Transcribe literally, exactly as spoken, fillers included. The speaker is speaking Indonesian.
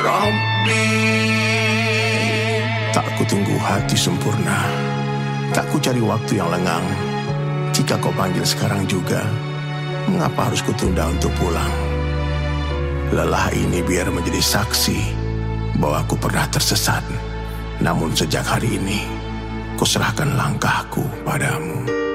Rabbi. Tak ku tunggu hati sempurna, tak ku cari waktu yang lengang. Jika kau panggil sekarang juga, mengapa harus kutunda untuk pulang? Lelah ini biar menjadi saksi bahwa aku pernah tersesat. Namun sejak hari ini, ku serahkan langkahku padamu.